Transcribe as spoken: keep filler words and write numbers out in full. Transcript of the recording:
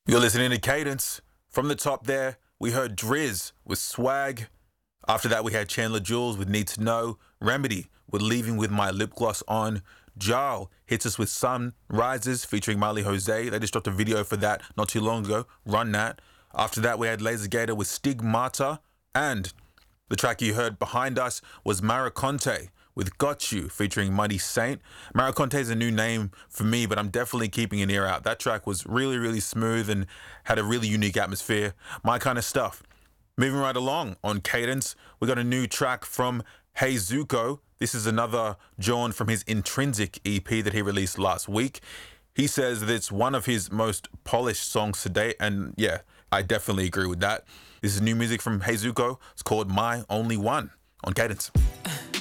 You're listening to Cadence. From the top there, we heard Drizz with Swag. After that, we had Chandler Jules with Need to Know. Remedy with Leaving With My Lip Gloss On. Jarl hits us with Sun Rises featuring Miley Jose. They just dropped a video for that not too long ago. Run that. After that, we had Laser Gator with Stigmata. And the track you heard behind us was Maraconte with Got You featuring Mighty Saint. Maraconte is a new name for me, but I'm definitely keeping an ear out. That track was really, really smooth and had a really unique atmosphere. My kind of stuff. Moving right along on Cadence, we got a new track from Hey Zuko. This is another John from his Intrinsic E P that he released last week. He says that it's one of his most polished songs to date, and yeah, I definitely agree with that. This is new music from Hey Zuko. It's called My Only One on Cadence.